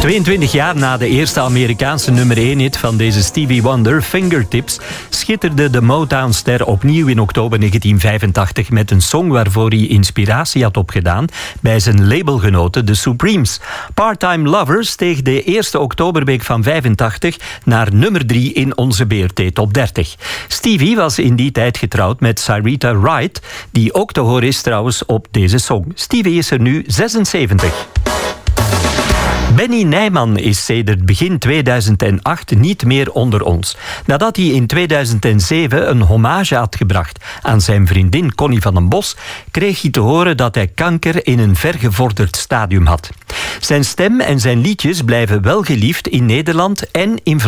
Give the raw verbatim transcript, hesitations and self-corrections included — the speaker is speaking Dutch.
tweeëntwintig jaar na de eerste Amerikaanse nummer één hit van deze Stevie Wonder, Fingertips, schitterde de Motown-ster opnieuw in oktober negentien vijfentachtig met een song waarvoor hij inspiratie had opgedaan bij zijn labelgenoten, de Supremes. Part-Time Lover steeg de eerste oktoberweek van vijfentachtig naar nummer drie in onze B R T Top dertig. Stevie was in die tijd getrouwd met Syreeta Wright, die ook te horen is trouwens op deze song. Stevie is er nu zesenzeventig. Benny Nijman is sedert begin tweeduizend acht niet meer onder ons. Nadat hij in tweeduizend zeven een hommage had gebracht aan zijn vriendin Connie van den Bos, kreeg hij te horen dat hij kanker in een vergevorderd stadium had. Zijn stem en zijn liedjes blijven wel geliefd in Nederland en in